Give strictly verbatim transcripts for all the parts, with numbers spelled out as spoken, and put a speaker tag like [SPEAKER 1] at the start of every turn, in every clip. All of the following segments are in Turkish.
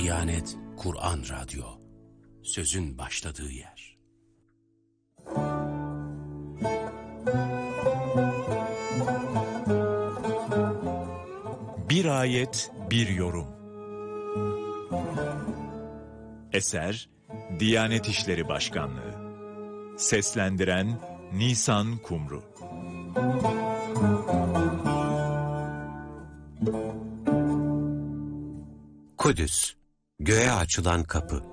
[SPEAKER 1] Diyanet Kur'an Radyo, sözün başladığı yer.
[SPEAKER 2] Bir ayet, bir yorum. Eser, Diyanet İşleri Başkanlığı. Seslendiren Nisan Kumru.
[SPEAKER 3] Kudüs, göğe açılan kapı.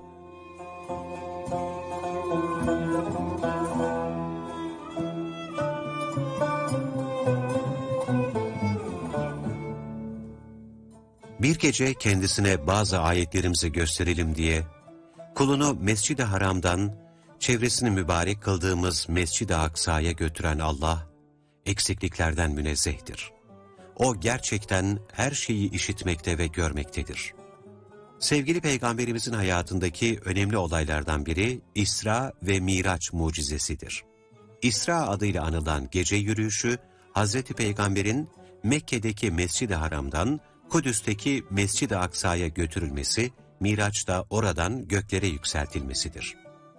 [SPEAKER 3] Bir gece kendisine bazı ayetlerimizi gösterelim diye, kulunu Mescid-i Haram'dan, çevresini mübarek kıldığımız Mescid-i Aksa'ya götüren Allah, eksikliklerden münezzehtir. O gerçekten her şeyi işitmekte ve görmektedir. Sevgili Peygamberimizin hayatındaki önemli olaylardan biri İsra ve Miraç mucizesidir. İsra adıyla anılan gece yürüyüşü, Hazreti Peygamber'in Mekke'deki Mescid-i Haram'dan Kudüs'teki Mescid-i Aksa'ya götürülmesi, Miraç'ta oradan göklere yükseltilmesidir.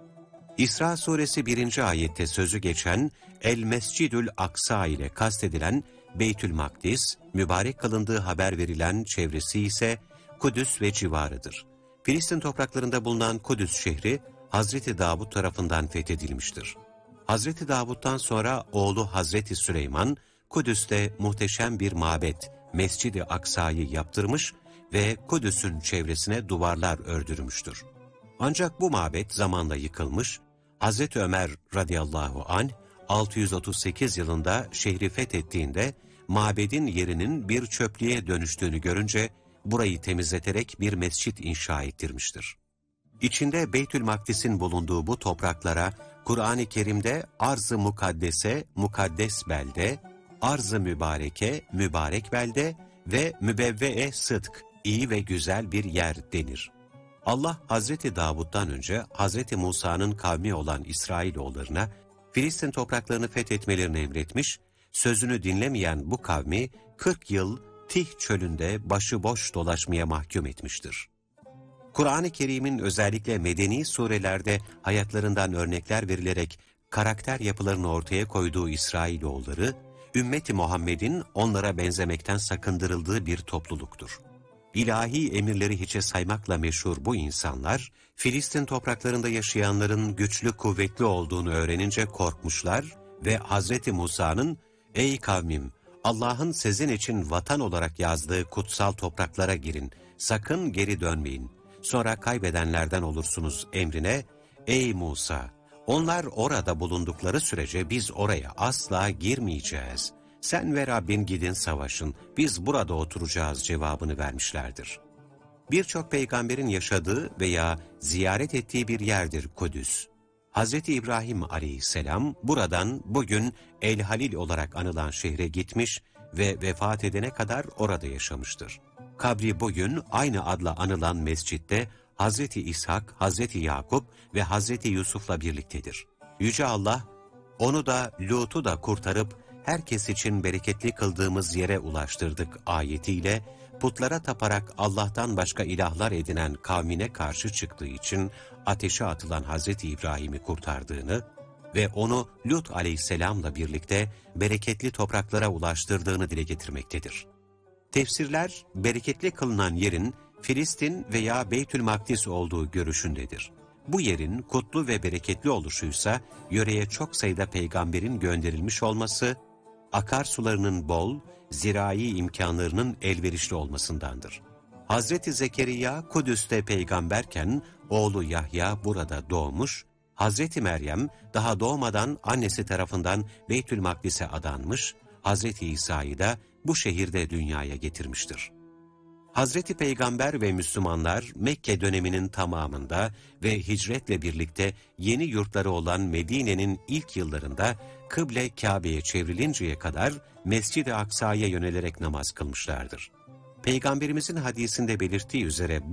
[SPEAKER 3] İsra suresi birinci ayette sözü geçen El-Mescidül Aksa ile kastedilen Beytül Makdis, mübarek kılındığı haber verilen çevresi ise Kudüs ve civarıdır. Filistin topraklarında bulunan Kudüs şehri, Hazreti Davud tarafından fethedilmiştir. Hazreti Davud'dan sonra oğlu Hazreti Süleyman, Kudüs'te muhteşem bir mabet, Mescid-i Aksa'yı yaptırmış ve Kudüs'ün çevresine duvarlar ördürmüştür. Ancak bu mabet zamanla yıkılmış, Hazreti Ömer radıyallahu anh, altı yüz otuz sekiz yılında şehri fethettiğinde, mabedin yerinin bir çöplüğe dönüştüğünü görünce, burayı temizleterek bir mescit inşa ettirmiştir. İçinde Beytül Makdis'in bulunduğu bu topraklara, Kur'an-ı Kerim'de arz-ı mukaddese, mukaddes belde, arz-ı mübareke, mübarek belde ve mübevve-e sıdk, iyi ve güzel bir yer denir. Allah, Hazreti Davud'dan önce Hazreti Musa'nın kavmi olan İsrailoğullarına, Filistin topraklarını fethetmelerini emretmiş, sözünü dinlemeyen bu kavmi kırk yıl Tih çölünde başıboş dolaşmaya mahkum etmiştir. Kur'an-ı Kerim'in özellikle medeni surelerde hayatlarından örnekler verilerek karakter yapılarını ortaya koyduğu İsrailoğulları, ümmeti Muhammed'in onlara benzemekten sakındırıldığı bir topluluktur. İlahi emirleri hiçe saymakla meşhur bu insanlar, Filistin topraklarında yaşayanların güçlü kuvvetli olduğunu öğrenince korkmuşlar ve Hazreti Musa'nın, "Ey kavmim, Allah'ın sizin için vatan olarak yazdığı kutsal topraklara girin, sakın geri dönmeyin, sonra kaybedenlerden olursunuz" emrine, "Ey Musa, onlar orada bulundukları sürece biz oraya asla girmeyeceğiz. Sen ve Rabbin gidin savaşın, biz burada oturacağız" cevabını vermişlerdir. Birçok peygamberin yaşadığı veya ziyaret ettiği bir yerdir Kudüs. Hazreti İbrahim aleyhisselam buradan bugün El-Halil olarak anılan şehre gitmiş ve vefat edene kadar orada yaşamıştır. Kabri bugün aynı adla anılan mescitte Hazreti İshak, Hazreti Yakup ve Hazreti Yusuf'la birliktedir. Yüce Allah, onu da Lut'u da kurtarıp herkes için bereketli kıldığımız yere ulaştırdık ayetiyle, putlara taparak Allah'tan başka ilahlar edinen kavmine karşı çıktığı için ateşe atılan Hazreti İbrahim'i kurtardığını ve onu Lut aleyhisselamla birlikte bereketli topraklara ulaştırdığını dile getirmektedir. Tefsirler, bereketli kılınan yerin Filistin veya Beytül Makdis olduğu görüşündedir. Bu yerin kutlu ve bereketli oluşuysa, yöreye çok sayıda peygamberin gönderilmiş olması, akarsularının bol, zirai imkanlarının elverişli olmasındandır. Hazreti Zekeriya Kudüs'te peygamberken, oğlu Yahya burada doğmuş, Hazreti Meryem daha doğmadan annesi tarafından Beytül Makdis'e adanmış, Hazreti İsa'yı da bu şehirde dünyaya getirmiştir. Hazreti Peygamber ve Müslümanlar Mekke döneminin tamamında ve hicretle birlikte yeni yurtları olan Medine'nin ilk yıllarında kıble Kabe'ye çevrilinceye kadar Mescid-i Aksa'ya yönelerek namaz kılmışlardır. Peygamberimizin hadisinde belirttiği üzere bu